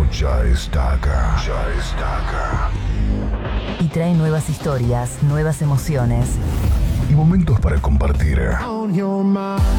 ya está acá. Ya está acá. Y trae nuevas historias, nuevas emociones. Y momentos para compartir. On your mind.